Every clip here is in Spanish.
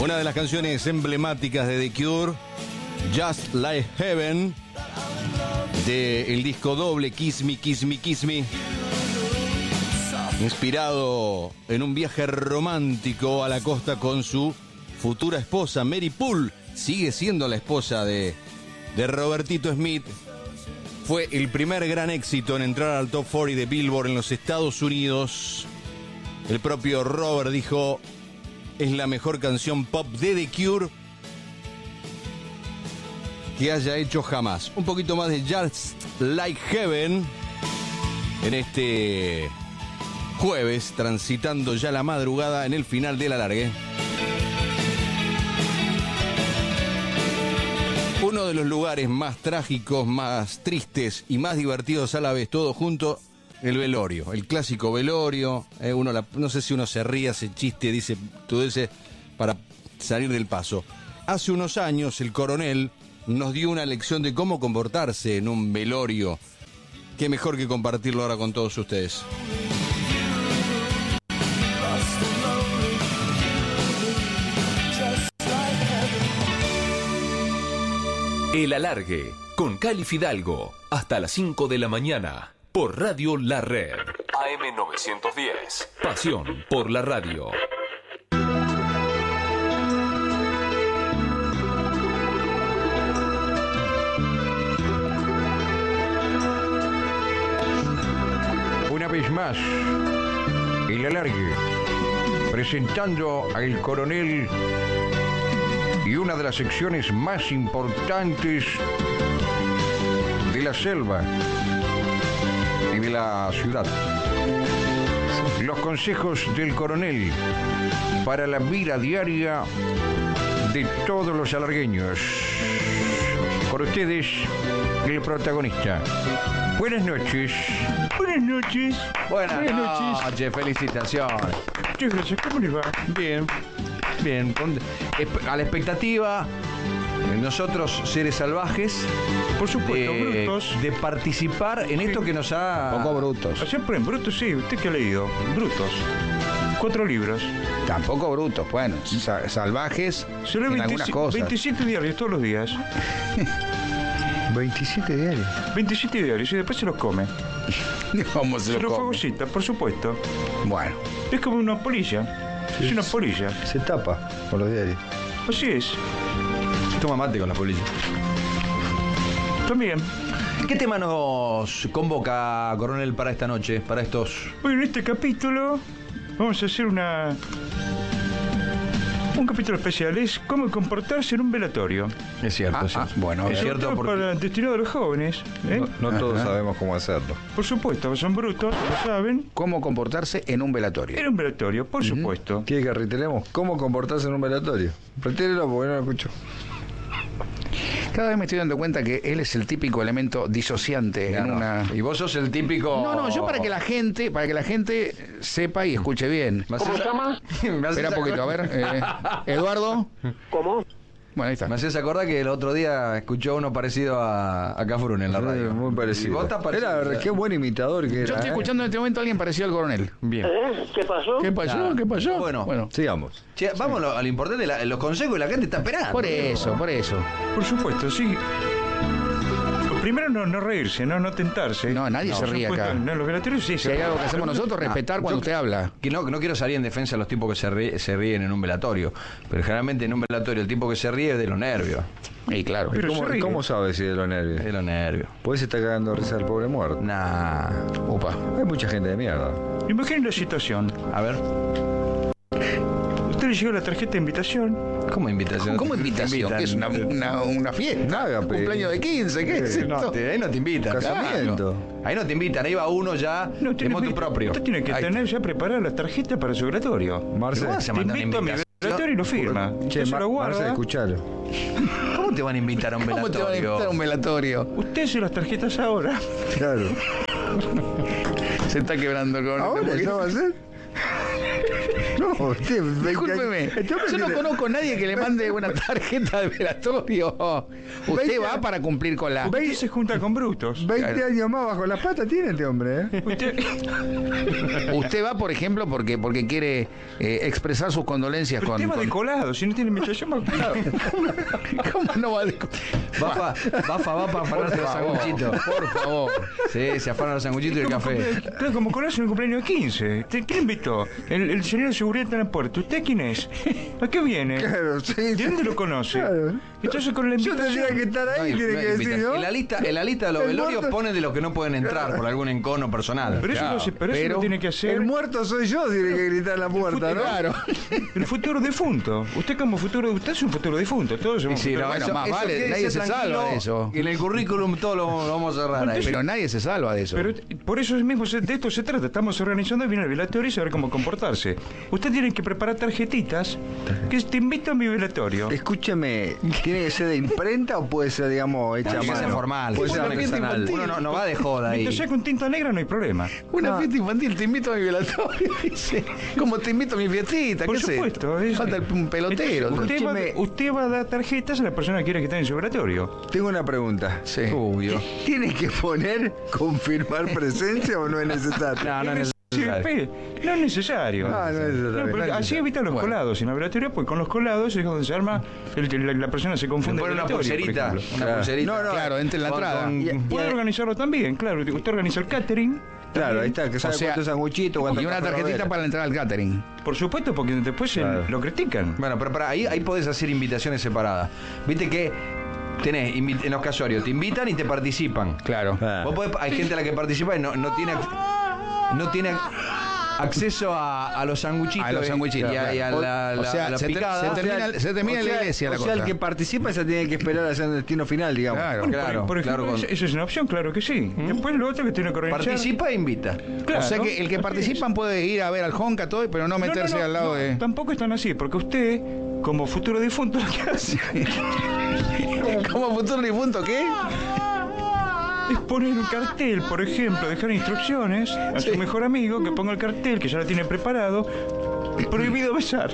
Una de las canciones emblemáticas de The Cure, Just Like Heaven, del disco doble Kiss Me, Kiss Me, Kiss Me, inspirado en un viaje romántico a la costa con su futura esposa, Mary Poole. Sigue siendo la esposa de Robertito Smith. Fue el primer gran éxito en entrar al Top 40 de Billboard en los Estados Unidos. El propio Robert dijo: es la mejor canción pop de The Cure que haya hecho jamás. Un poquito más de Just Like Heaven en este jueves, transitando ya la madrugada en el final del alargue. Uno de los lugares más trágicos, más tristes y más divertidos a la vez, todo junto, el velorio, el clásico velorio. No sé si uno se ríe, hace chiste, dice todo ese para salir del paso. Hace unos años el coronel nos dio una lección de cómo comportarse en un velorio. Qué mejor que compartirlo ahora con todos ustedes. El Alargue, con Cali Fidalgo, hasta las 5 de la mañana, por Radio La Red. AM 910, pasión por la radio. Una vez más, El Alargue, presentando al coronel y una de las secciones más importantes de la selva y de la ciudad. Los consejos del coronel para la vida diaria de todos los alargueños. Por ustedes, el protagonista. Buenas noches. Buenas noches. Buenas noches, felicitaciones. Muchas gracias, ¿cómo les va? Bien, bien. A la expectativa, nosotros, seres salvajes, Por supuesto, brutos. de participar en esto que nos ha... Poco brutos. Siempre en brutos, sí. ¿Usted qué ha leído? Brutos. 4 libros. Tampoco brutos, bueno, salvajes Se lee en algunas cosas. 27 diarios todos los días. 27 diarios. 27 diarios y después se los come. ¿Cómo se Se lo los come? fagocita, por supuesto. Bueno, Es como una polilla. Es una polilla. se tapa con los diarios. Así es. Toma mate con las polillas. También. ¿Qué tema nos convoca, coronel, para esta noche, para estos... Bueno, en este capítulo vamos a hacer un capítulo especial. Es cómo comportarse en un velatorio. Es cierto, bueno, es Sobre cierto todo porque... para destinado a los jóvenes. ¿eh? No todos sabemos cómo hacerlo. Por supuesto, son brutos, lo saben. ¿Cómo comportarse en un velatorio? Era un velatorio, por supuesto. ¿Quiere que reiteremos cómo comportarse en un velatorio? Retírelo porque no lo escucho. Cada vez me estoy dando cuenta que él es el típico elemento disociante en una... Y vos sos el típico... No, yo para que la gente sepa y escuche bien. ¿Cómo se llama? Espera un poquito, a ver. Eduardo. ¿Cómo? Bueno, ahí está. Me hacías acordar que el otro día escuchó uno parecido a Cafrune en la radio. Muy parecido. Y vos estás parecido. Qué buen imitador que era. Yo estoy escuchando en este momento a alguien parecido al coronel. Bien. ¿Qué pasó? ¿Qué pasó? Claro. ¿Qué pasó? Bueno. Sigamos. Che, vamos a lo importante, los consejos que la gente está esperando. Por eso. Por supuesto, sí. Primero no reírse, no tentarse. No, nadie se ríe acá. No, los velatorios sí. Si hay algo que hacemos nosotros, respetar cuando usted habla. Que no quiero salir en defensa de los tipos que se ríen en un velatorio, pero generalmente en un velatorio el tipo que se ríe es de los nervios. Y claro. Pero se ríe. ¿Cómo sabes si de los nervios? Es de los nervios. Pues se está cagando risa al pobre muerto. Nah. Opa. Hay mucha gente de mierda. Imaginen la situación. A ver. Usted le llegó la tarjeta de invitación. ¿Cómo invitación? ¿Cómo invitación? ¿Qué es una fiesta? Nada, ¿Un cumpleaños de 15? ¿Qué es esto? Ahí no te invitan. Casamiento. Claro. Ahí no te invitan, ahí va uno ya No, de motu propio. Usted tiene que Ahí. tener ya preparadas las tarjetas para su velatorio. Marce, ¿Cómo se Te manda una invito a mi invitación? velatorio y lo firma. che, Usted se lo Marce, guarda. escuchalo. ¿Cómo te van a invitar a un ¿Cómo te van a velatorio? invitar a un velatorio? Usted hace las tarjetas ahora. Claro. Se está quebrando el coronel. ¿Ahora ya va a ser? No, usted... Discúlpeme, yo no conozco a nadie que le mande una tarjeta de velatorio. Usted va para cumplir con la... Usted se junta con brutos. 20 años más bajo las patas tiene este hombre, ¿eh? Usted va, por ejemplo, porque quiere expresar sus condolencias con... Usted va de colado, si no tiene invitación, va colado. ¿Cómo no va de colado? Va para afanarse los sanguchitos. Por favor. Sí, se afanan los sanguchitos y el café. Claro, como colado en el cumpleaños de 15. ¿Quién invitó? El señor de seguridad está en la puerta. ¿Usted quién es? ¿A qué viene? Claro, sí. ¿De dónde lo conoce? Claro. Entonces con la invitación... Yo tendría que estar ahí, tiene que decir, ¿no? En la lista de los velorios pone de los que no pueden entrar por algún encono personal. Pero eso lo tiene que hacer... El muerto soy yo, tiene que gritar en la puerta, ¿no? Claro. El futuro difunto. Usted es un futuro difunto. Todos somos sí, no, eso, más vale, nadie se salva de eso. En el currículum todo lo vamos a cerrar ahí. Pero nadie se salva de eso. Pero por eso mismo de esto se trata. Estamos organizando bien el velatorio y saber cómo comportarse. Usted tiene que preparar tarjetitas que te invito a mi velatorio. Escúcheme, ¿tiene que ser de imprenta o puede ser, digamos, hecha a Tiene que ser mano? formal, Puede ser artesanal. Uno no va de joda ahí. Entonces con tinta negra no hay problema. Una fiesta infantil, te invito a mi velatorio, dice. Como te invito a mi fiestita, por ¿qué supuesto, sé? Falta un pelotero. Entonces, usted va a dar tarjetas a la persona que quiere que esté en su velatorio. Tengo una pregunta. Sí. ¿Tiene que poner confirmar presencia o no es necesario? No es necesario. No es necesario. No es necesario. Así evitan los colados en la velatorio, pues con los colados es donde se arma, la persona se confunde. Pone una pulserita. Una pulserita. No, claro, entre en la entrada. Puede organizarlo también, claro. Usted organiza el catering. Claro, ahí está, que sabe cuántos sanguchitos, y una tarjetita para la entrada al catering. Por supuesto, porque después lo critican. Bueno, pero para ahí podés hacer invitaciones separadas. Viste que tenés en los casorios, te invitan y te participan. Claro. Hay gente a la que participa y no tiene acceso a los sanguchitos. A los sanguchitos. Y a la picada. Se termina en la iglesia la cosa. O sea, el que participa se tiene que esperar hacia el destino final, digamos. Claro. Por ejemplo, eso es una opción, claro que sí. Después lo otro que tiene que organizar. Participa e invita. Claro, o sea que el que participan puede ir a ver al Honka todo, pero no meterse al lado de... Tampoco están así, porque usted, como futuro difunto, lo que hace... ¿Como futuro difunto qué? Es poner un cartel, por ejemplo, dejar instrucciones a su mejor amigo que ponga el cartel, que ya lo tiene preparado. Prohibido besar.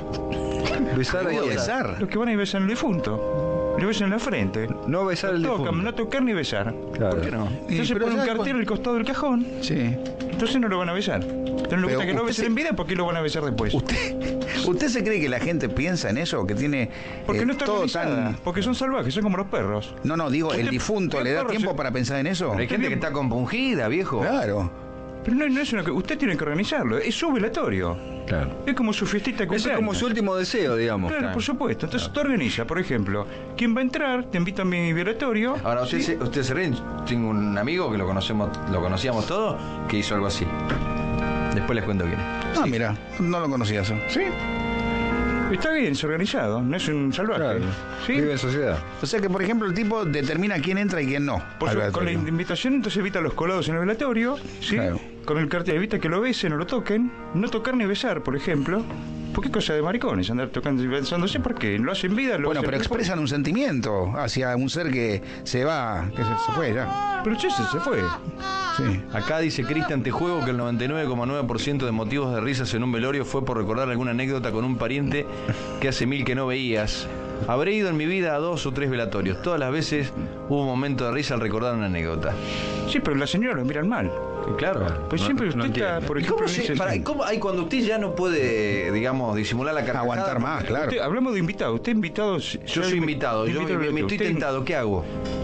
Besar. Los que van a besar al difunto. Le besan en la frente. No besar al difunto. No tocar ni besar. Claro. ¿Por qué no? Entonces pone un cartel al costado del cajón. Sí. Entonces no lo van a besar. Entonces le gusta que no besen en vida, ¿por qué lo van a besar después? ¿Usted se cree que la gente piensa en eso? Que tiene porque no está todo organizada, porque son salvajes, son como los perros. No, digo, el difunto, ¿le da tiempo para pensar en eso? Pero hay gente que está compungida, viejo. Claro. Pero no es una que usted tiene que organizarlo, es su velatorio. Claro. Es como su fiestita de cumpleaños. Es como su último deseo, digamos. Claro, por supuesto. Entonces te organiza, por ejemplo, ¿quién va a entrar? Te invito a mi velatorio. Ahora, usted se ríe, tengo un amigo que lo conocíamos todos, que hizo algo así. Después les cuento quién es. Mira, no lo conocía eso. Sí. Está bien, es organizado, no es un salvaje. Claro. ¿Sí? Vive en sociedad. O sea que, por ejemplo, el tipo determina quién entra y quién no. Con la invitación, entonces evita los colados en el velatorio, ¿sí? Claro. Con el cartel evita que lo besen o lo toquen, no tocar ni besar, por ejemplo. Porque es cosa de maricones andar tocando y besándose, porque lo hacen vida. Bueno, pero expresan un sentimiento hacia un ser que se va, que se fue ya. Pero che, se fue. Sí. Acá dice Cristian Tejuego que el 99,9% de motivos de risas en un velorio fue por recordar alguna anécdota con un pariente que hace 1000 que no veías. Habré ido en mi vida a 2 o 3 velatorios. Todas las veces hubo un momento de risa al recordar una anécdota. Sí, pero la señora lo miran mal. Claro. Pues siempre usted está, por ejemplo... ¿Cómo hay cuando usted ya no puede, digamos, disimular la carcajada? Aguantar más, claro. Hablamos de invitado. Usted invitado... Yo soy invitado. Yo me estoy tentado. ¿Qué hago?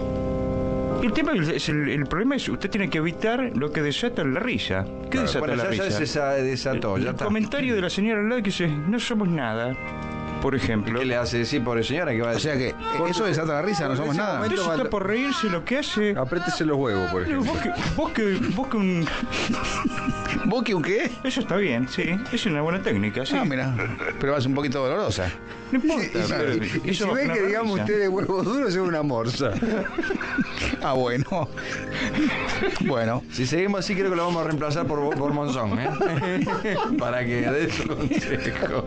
El problema es usted tiene que evitar lo que desata la risa. ¿Qué desata la risa? Ya desató, ya el está. comentario de la señora al lado que dice, no somos nada, por ejemplo. ¿Qué le hace decir, pobre señora? Que va a decir? O sea que eso desata la risa, no somos nada. Usted está por reírse lo que hace... Aprétese los huevos, por ejemplo. Vos que un... ¿Vos que un qué? Eso está bien, sí. Es una buena técnica, sí. Mira, pero es un poquito dolorosa. No importa. Y si ve que, digamos, usted de huevos duros es una morsa. Bueno. Bueno. Si seguimos así, creo que lo vamos a reemplazar por Monzón, ¿eh? Para que dé su consejo.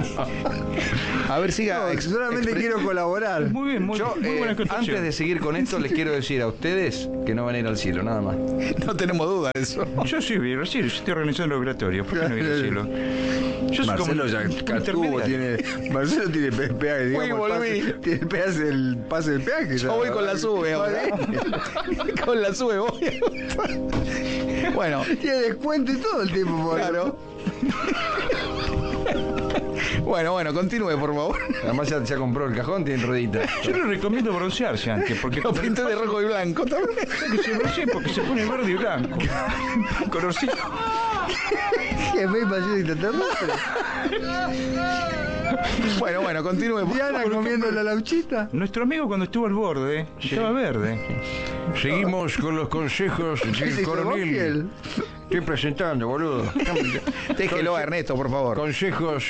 A ver, siga. Solamente quiero colaborar. Muy bien, muy buena acotación. Antes de seguir con esto, les quiero decir a ustedes que no van a ir al cielo, nada más. No tenemos duda de eso. Yo sí voy a ir al cielo, yo estoy organizando el laboratorio. ¿Por qué no voy a ir al cielo? Yo soy Marcelo como ya un tuvo, Marcelo tiene peaje, digamos, volví. tiene el pase del peaje. Yo voy con la SUBE ahora. Con la SUBE voy. Bueno. Tiene descuento y todo el tiempo, por Claro. Bueno, continúe, por favor. Además ya compró el cajón, tiene ruedita. Yo le recomiendo broncearse antes, porque Lo pinté de rojo y blanco también. que se broncee porque se pone verde y blanco. Colorcito. ¿Qué me imagino extraterrestre? Bueno, continúe. por Diana favor. comiendo la lauchita. Nuestro amigo cuando estuvo al borde, estaba verde. Seguimos con los consejos ¿Se del hizo coronel. Bofiel? Estoy presentando, boludo. Déjelo a Ernesto, por favor. Consejos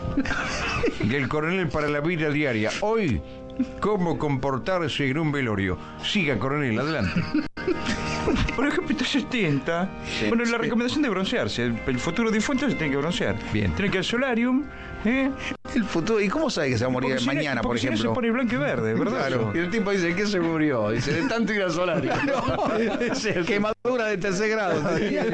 del coronel para la vida diaria. Hoy, cómo comportarse en un velorio. Siga, coronel, adelante. Por ejemplo, está 70. Bueno, la recomendación de broncearse. El futuro difunto se tiene que broncear. Bien. Tiene que ir al solarium. El futuro. ¿Y cómo sabe que se va a morir Porque si no- mañana, por porque si no ejemplo? se pone blanco y verde, ¿verdad? Claro. Y el tipo dice, ¿qué se murió? Dice, de tanto ir al solario. Quemadura de tercer grado.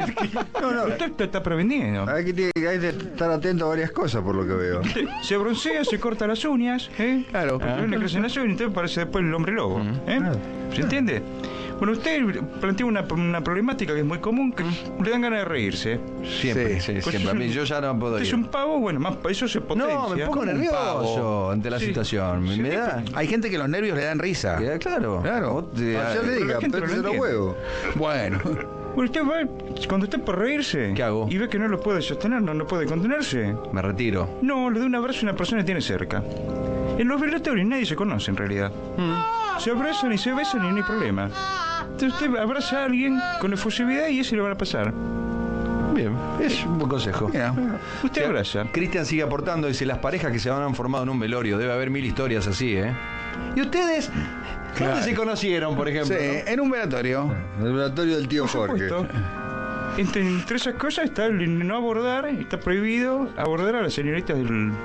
Usted está preveniendo. Hay que estar atento a varias cosas, por lo que veo. Se broncea, se corta las uñas, Claro. Porque le crecen las uñas y entonces parece después el hombre lobo, ¿Se entiende? Bueno, usted plantea una problemática que es muy común, que le dan ganas de reírse. Siempre, Sí. sí, Pues siempre. A mí yo ya no puedo Usted es ir. un pavo, bueno, más eso se potencia. No, me pongo como un nervioso pavo. ante la Sí. situación. Sí, Me da. Hay gente que los nervios le dan risa. Claro. Claro. Vos te- Yo le pero diga, la gente no lo pétese los entiende. huevos. Bueno. Bueno, usted va, cuando está por reírse, ¿Qué hago? y ve que no lo puede sostener, no puede contenerse, Me retiro. no, le da un abrazo a una persona que tiene cerca. En los velatorios nadie se conoce en realidad. Se abrazan y se besan y no hay problema. Entonces usted abraza a alguien con efusividad y ese le va a pasar. Bien, es un buen consejo. Mira. Usted abraza. Cristian sigue aportando, dice, las parejas que se han formado en un velorio, debe haber 1000 historias así, ¿eh? ¿Y ustedes? ¿Dónde se conocieron, por ejemplo? Sí, en un velatorio. El laboratorio del tío Por Jorge. supuesto. Entre esas cosas está el no abordar, está prohibido abordar a las señoritas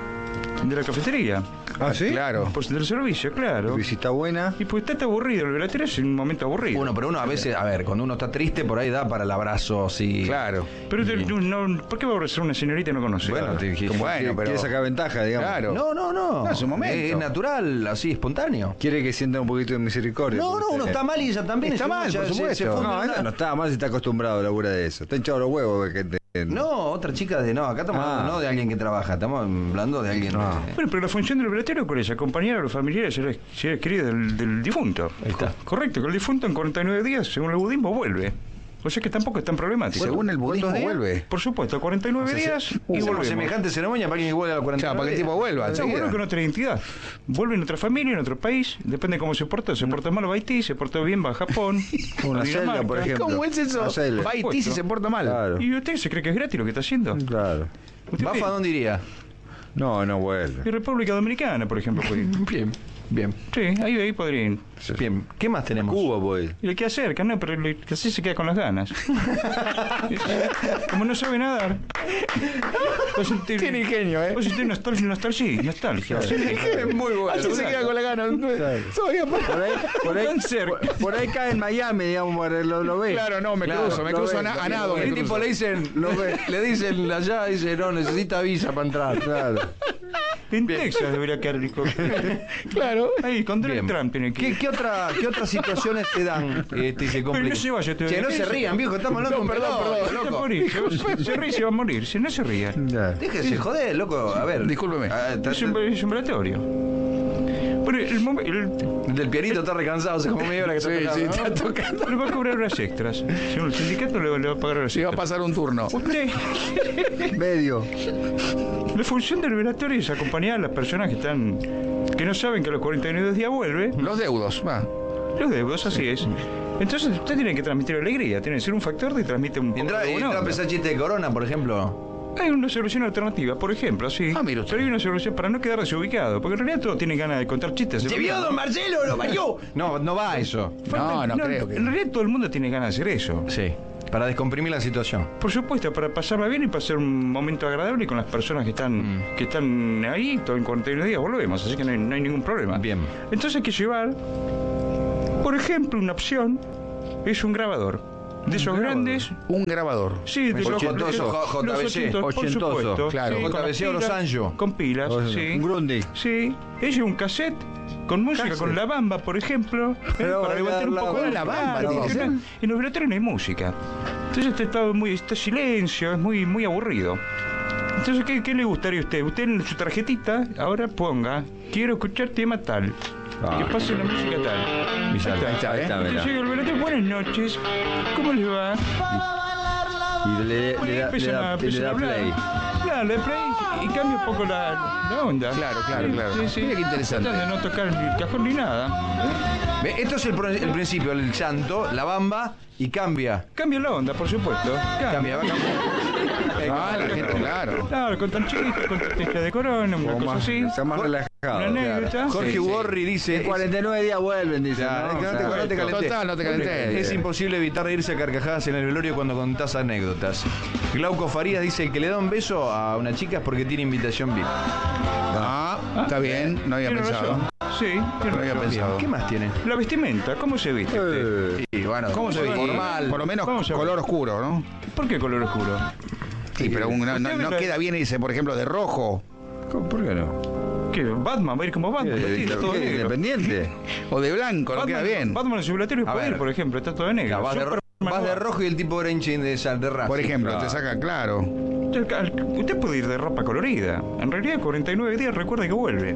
de la cafetería. ¿Ah, sí? Claro. Pues del servicio, claro. Y si está buena. Y pues está aburrido, el velatorio es un momento aburrido. Bueno, pero uno a veces, a ver, cuando uno está triste, por ahí da para el abrazo, sí. Claro. Pero ¿por qué va a abrazar a una señorita que no conoce? Bueno, te dijiste. Bueno, pero. Quiere sacar ventaja, digamos. Claro. No. Es un momento. Es natural, así, espontáneo. Quiere que sienta un poquito de misericordia. No, por uno usted. está mal y ella también. Está Uno mal, ya por se supuesto. funde No, una- no está mal si está acostumbrado a laburar de eso. Está hinchado los huevos. No, otra chica de. No, acá estamos hablando no de alguien que trabaja, estamos hablando de alguien. Bueno, pero la función del velatorio, ¿cuál es? Acompañar a los familiares, seres queridos del difunto. Ahí está. Correcto, que el difunto en 49 días, según el budismo, vuelve. O sea que tampoco es tan problemático. Según el budismo ¿Cuántos días? vuelve. Por supuesto, 49 días y Hacemos volvemos. semejante ceremonia para que vuelva a los 40. Claro, para que el tipo vuelva. No, enseguida. vuelve con otra identidad. Vuelve en otra familia, en otro país. Depende de cómo se portó. Se portó mal va a Haití, se portó bien va a Japón. Una a celda, Dinamarca. por ejemplo. ¿Cómo es eso? Una celda. Va a Haití si se porta mal. Claro. ¿Y usted se cree que es gratis lo que está haciendo? Claro. ¿Usted ¿Bafa dónde iría? No, no vuelve. Y República Dominicana, por ejemplo. Puede ir. Bien. Sí, ahí podría ir. Bien. ¿Qué más tenemos? Cuba, voy. Y le queda cerca, ¿no? Pero así se queda con las ganas. Como no sabe nadar. Tiene ingenio, ¿eh? Vos sentís nostalgia. Es muy bueno. Así se queda con la gana. Todavía Tan cerca. Por ahí cae en Miami, digamos, lo ve. Claro, no, me cruzo a nado. me El cruzo. tipo le dicen allá, dice, no, necesita visa para entrar. Claro. En Texas debería quedar el hijo. Claro. Ahí, con Donald Bien. Trump tiene que ir. ¿Qué otras situaciones te dan? Se Pero complica. no se vaya todavía. Che, no se rían, viejo, estamos hablando de un velorio, Se va a loco. morir. Se ríe y se va a morir. Si no se ría. Ya. Déjese joder, loco. A ver. Discúlpeme. Es un velatorio. Bueno, El del pianito está recansado, hace como media hora que está Sí, tocando, sí, ¿no? está tocando. le va a cobrar horas extras. Según el sindicato le va a pagar horas Se va a extras. pasar un turno. Usted, Medio. la función del velatorio es acompañar a las personas que no saben que a los 49 días vuelve. Los deudos, va. Los deudos, así es. Entonces usted tiene que transmitir alegría, tiene que ser un factor de transmitir un poco Entra de buena a onda. empezar chiste de corona, por ejemplo. Hay una solución alternativa, por ejemplo, sí. Ah, mire usted. Pero hay una solución para no quedar desubicado, porque en realidad todos tienen ganas de contar chistes. ¿Se vio, don Marcelo? ¡Lo parió! No va eso. No creo que. En realidad todo el mundo tiene ganas de hacer eso. Sí, para descomprimir la situación. Por supuesto, para pasarla bien y pasar un momento agradable con las personas que están ahí, todo en 41 días volvemos, así que no hay ningún problema. Bien. Entonces hay que llevar, por ejemplo, una opción es un grabador. de esos grandes. Un grabador. Sí, de los Ochentoso, los JVC, por supuesto. claro. Sí, con las JVC o los pilas, Sanyo. Con pilas, sí. Un Grundy. Sí, es un cassette con música, con La Bamba, por ejemplo, para levantar un poco La Bamba, claro, tiene que ser. en los velatorios no hay música. Entonces está silencio, es muy aburrido. Entonces, ¿qué le gustaría a usted? Usted en su tarjetita ahora ponga, quiero escuchar tema tal. Que pase la música tal. Y ya está, ¿eh? Entonces llega el velatorio, buenas noches, ¿cómo les va? Y le da Empiezan a play. Claro, le play y cambia un poco la onda. Claro. Sí, sí. Mira qué interesante. Tratan de no tocar el cajón ni nada. Ve, esto es el principio, el llanto, la bamba y cambia. Cambia la onda, por supuesto. Cambia, va La gente, claro. Claro, con tan chiquito, con tortilla de corona, una cosa así. Está más relajado. Una anécdota. Jorge Worri dice... 49 días vuelven, dice. Claro, ¿no? es que Claro. no te calentés. Total, no te calentés. Es imposible evitar reírse a carcajadas en el velorio cuando contás anécdotas. Glauco Farías dice que le da un beso a una chica es porque tiene invitación VIP. Está bien, no había Tiene pensado. razón. Sí, tiene No había razón. pensado. ¿Qué más tiene? La vestimenta, ¿cómo se viste usted? Y bueno, ¿Cómo se ve? formal. Por lo menos Vamos a ver. color oscuro, ¿no? ¿Por qué color oscuro? Sí, pero no queda bien irse, por ejemplo, de rojo ¿Por qué no? ¿Qué? ¿Batman? ¿Va a ir como Batman? vestido todo negro. Independiente. o de blanco, no queda bien. Batman en su velatorio A puede ir, ver. por ejemplo, está todo de negro. Vas de, Superman vas de va. rojo y el tipo era hincha de Racing. Por ejemplo, Claro. te saca claro. Usted puede ir de ropa colorida. En realidad, 49 días, recuerda que vuelve.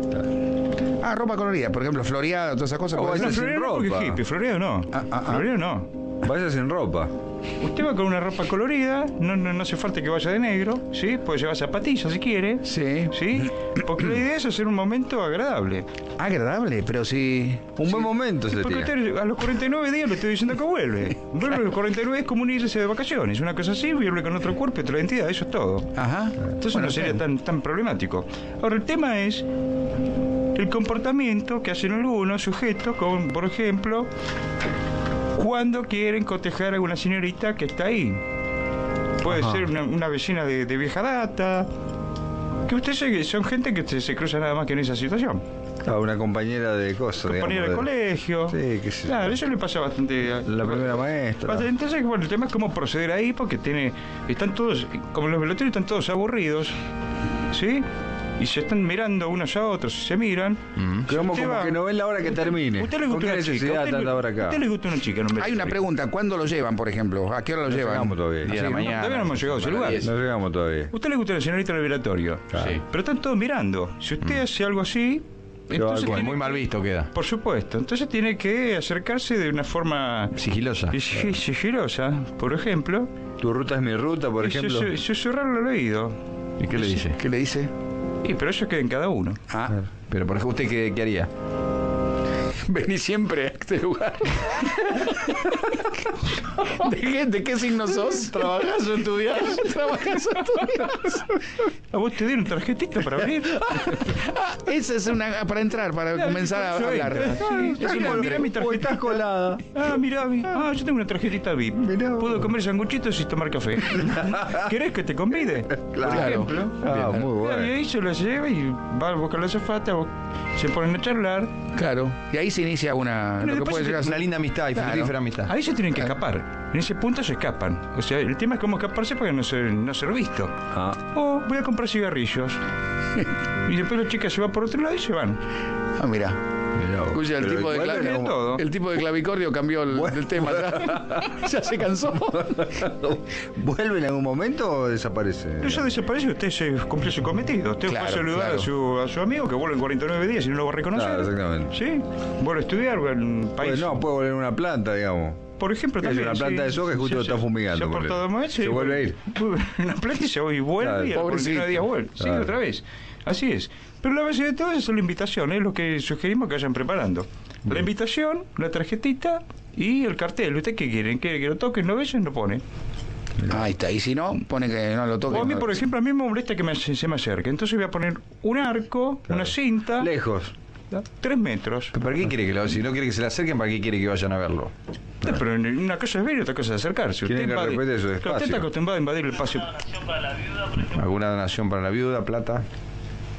Ropa colorida, por ejemplo, floreada, todas esas cosas. Oh, puede esa ser. sin Floreado no, porque ropa. hippie, floreado no. Floreado no. Vaya sin ropa. Usted va con una ropa colorida, no hace falta que vaya de negro, ¿sí? Puede llevar zapatillas si quiere, Sí. ¿sí? Porque la idea es hacer un momento agradable. Agradable, pero sí. Un buen momento Porque sería. usted a los 49 días le estoy diciendo que vuelve. Vuelve a los 49 es como un irse de vacaciones, una cosa así, vuelve con otro cuerpo y otra identidad, eso es todo. Ajá. Entonces Bueno, no sería bien. tan problemático. Ahora, el tema es el comportamiento que hacen algunos sujetos, como por ejemplo, cuando quieren cotejar a una señorita que está ahí. Puede ser una vecina de vieja data. Que usted sabe que son gente que se cruza nada más que en esa situación. Una compañera de cosas, Compañera de colegio. Sí, que sí. Claro, eso le pasa bastante. La primera maestra. Bastante. Entonces, bueno, el tema es cómo proceder ahí, porque están todos, como los veloterios están todos aburridos, ¿sí? Y se están mirando unos a otros, se miran. Como Usted va- que no ven la hora que termine. ¿Usted le ¿Con gusta qué una chica? necesidad ¿Usted tanta hora acá? ¿Usted le gusta una chica en un Hay velorio? una pregunta, ¿cuándo lo llevan, por ejemplo? ¿A qué hora lo llevan? llegamos todavía. Día de la Sí, mañana. Todavía no hemos llegado a ese lugar. No llegamos todavía. ¿Usted le gusta la señorita en el velatorio? Claro. Sí. Pero están todos mirando. Si usted hace algo así, entonces algo tiene Muy mal que- visto queda. Por supuesto. Entonces tiene que acercarse de una forma Sigilosa. sigilosa, por ejemplo, Tu ruta es mi ruta, por y ejemplo. susurrarle al oído. ¿Y qué le dice? ¿Qué le dice? Y pero eso queda en cada uno. Pero por ejemplo, ¿usted qué haría? Vení siempre a este lugar. ¿De qué signo sos? ¿Trabajás o estudiás? ¿Trabajás o estudias? ¿A vos te dieron tarjetita para venir? Esa es una para entrar, para comenzar a Eso es. hablar. Mirá mi tarjetita. colada. Yo tengo una tarjetita VIP. Puedo comer sanguchitos y tomar café. ¿Querés que te convide? Por ejemplo. Muy Y bueno. ahí se lo lleva y va a buscar la azafata, se ponen a charlar. Claro. Y ahí se inicia una. Pero Lo que después puede se- llegar a ser Una linda amistad y Claro. fructífera amistad. Ahí se tienen que escapar. En ese punto se escapan. O sea, el tema es cómo escaparse para no ser visto. O voy a comprar cigarrillos. Y después la chica se va por otro lado y se van. Ah, mira. Escucha, el tipo de vuelve todo. el tipo de clavicordio cambió el tema. Ya se cansó. ¿Vuelve en algún momento o desaparece? Eso desaparece, usted se cumple su cometido. Usted Claro, va a saludar claro. a su amigo que vuelve en 49 días y no lo va a reconocer. Claro, exactamente. ¿Sí? Vuelve a estudiar en un país. Pues no, puede volver una planta, digamos. Por ejemplo, Es también. una planta de soja que justo está fumigando, Se ha por portado ejemplo. mal, Se vuelve a ir. Una planta y se va y vuelve Claro, y a los 49 días vuelve. Sí, Claro. otra vez. Así es. Pero la base de todo es la invitación, es lo que sugerimos que vayan preparando. La invitación, la tarjetita y el cartel. ¿Usted qué quieren? ¿Quiere que lo toquen, lo besen? Lo pone. Ahí está. Y si no, pone que no lo toque. O a mí, por ejemplo, a mí me molesta que se me acerque. Entonces voy a poner un arco, una cinta, Lejos. 3 metros. ¿Para qué quiere que lo Si no quiere que se le acerquen, ¿para qué quiere que vayan a verlo? Pero una cosa es ver y otra cosa es acercarse. Tienen que respetar su Usted espacio. está acostumbrado a invadir el espacio. ¿Alguna donación para la viuda, plata?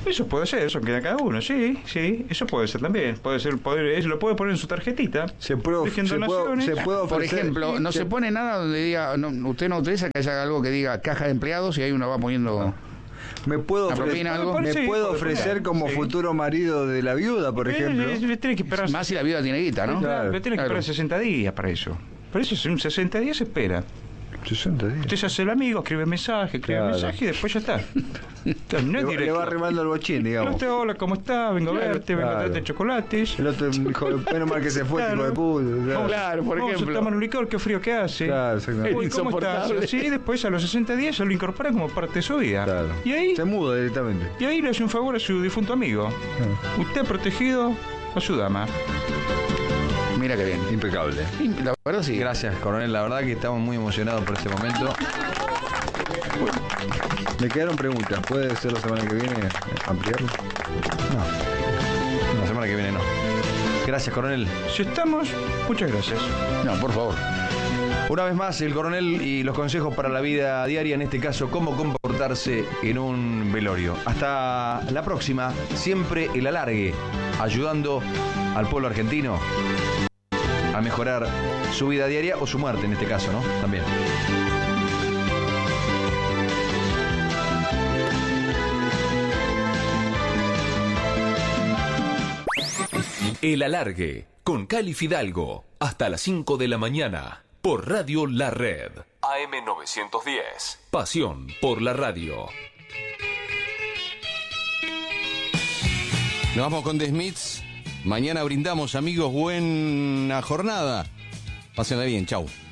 Eso puede ser, eso queda cada uno, sí, eso puede ser también. Puede ser, lo puede poner en su tarjetita. Se puede ofrecer. Por ejemplo, no se pone nada donde diga, usted no autoriza que haya algo que diga caja de empleados y ahí uno va poniendo... ¿Me puedo ofrecer como futuro marido de la viuda, por ejemplo? Tiene que esperar. Más si la viuda tiene guita, ¿no? Claro, tiene que esperar 60 días para eso. Por eso en 60 días se espera. 60 días. Usted se hace el amigo, escribe mensaje y después ya está. No es le va arrimando el bochín, digamos. Hola, ¿cómo está? Vengo a verte, vengo a darte chocolates. El otro dijo, menos mal que se fue, tipo de puto. Claro, por ejemplo. Tomar un licor, qué frío que hace. Claro, exactamente. ¿Cómo estás? Sí, después a los 60 días ya lo incorpora como parte de su vida. Claro. Y ahí se muda directamente. Y ahí le hace un favor a su difunto amigo. Usted protegido a su dama. Mira qué bien. Impecable. La verdad sí. Gracias, coronel. La verdad que estamos muy emocionados por este momento. Me quedaron preguntas. ¿Puede ser la semana que viene ampliarlo? No. La semana que viene no. Gracias, coronel. Si estamos, muchas gracias. No, por favor. Una vez más, el coronel y los consejos para la vida diaria, en este caso, cómo comportarse en un velorio. Hasta la próxima. Siempre el alargue, ayudando al pueblo argentino a mejorar su vida diaria o su muerte en este caso, ¿no? También. El Alargue, con Cali Fidalgo, hasta las 5 de la mañana, por Radio La Red. AM910, pasión por la radio. Nos vamos con The Smiths. Mañana brindamos, amigos. Buena jornada. Pásenla bien. Chau.